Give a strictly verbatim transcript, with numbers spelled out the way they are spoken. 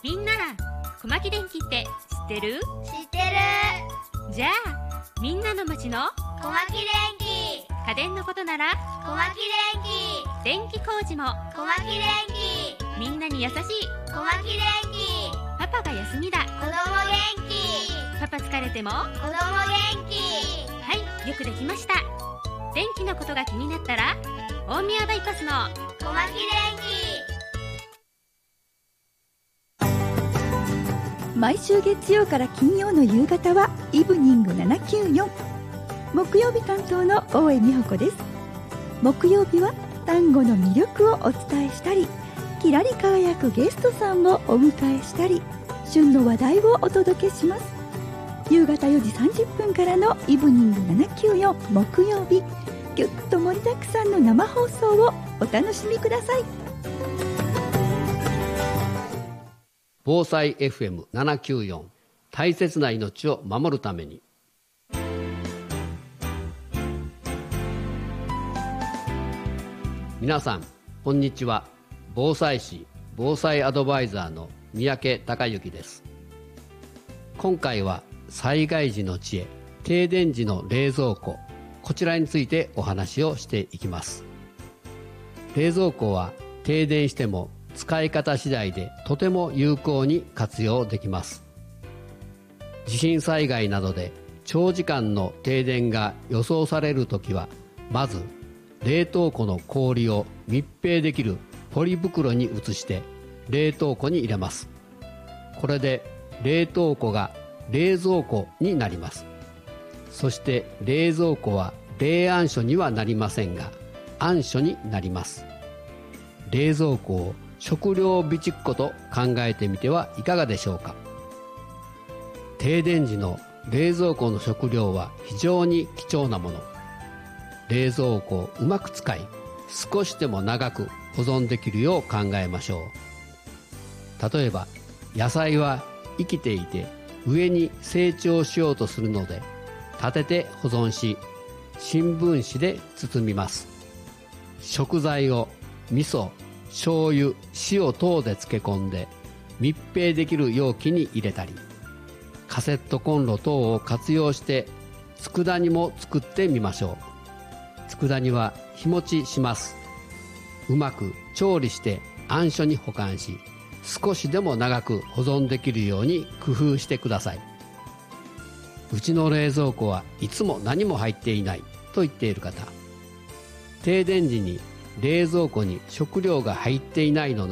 みんな、小牧電気って知ってる？ 知ってる。 じゃあみんなの町の小牧電気。 家電のことなら小牧電気。 電気工事も小牧電気。 みんなに優しい小牧電気。 パパが休みだ。 子供元気。 パパ疲れても子供元気。 はい、よくできました。電気のことが気になったら大宮バイパスの小牧電気。 毎週月曜から金曜の夕方はイブニングななきゅうよん、木曜日担当の大江美穂子です。木曜日は単語の魅力をお伝えしたり、きらり輝くゲストさんをお迎えしたり、旬の話題をお届けします。夕方よじさんじゅっぷんからのイブニングななきゅうよん木曜日、ぎゅっと盛りだくさんの生放送をお楽しみください。 防災 エフエムななきゅうよん、 大切な命を守るために。皆さんこんにちは。防災士防災アドバイザーの三宅隆之です。今回は災害時の知恵、停電時の冷蔵庫、こちらについてお話をしていきます。冷蔵庫は停電しても使い方次第でとても有効に活用できます。地震災害などで長時間の停電が予想されるときは、まず冷凍庫の氷を密閉できるポリ袋に移して冷凍庫に入れます。これで冷凍庫が冷蔵庫になります。そして冷蔵庫は冷暗所にはなりませんが暗所になります。冷蔵庫を食料備蓄庫と考えてみてはいかがでしょうか。停電時の冷蔵庫の食料は非常に貴重なもの。冷蔵庫をうまく使い、少しでも長く保存できるよう考えましょう。例えば野菜は生きていて上に成長しようとするので、立てて保存し新聞紙で包みます。食材を味噌、醤油、塩等で漬け込んで密閉できる容器に入れたり、カセットコンロ等を活用して佃煮も作ってみましょう。佃煮は日持ちします。うまく調理して暗所に保管し、少しでも長く保存できるように工夫してください。うちの冷蔵庫はいつも何も入っていないと言っている方、停電時に冷蔵庫に食料が入っていないのなら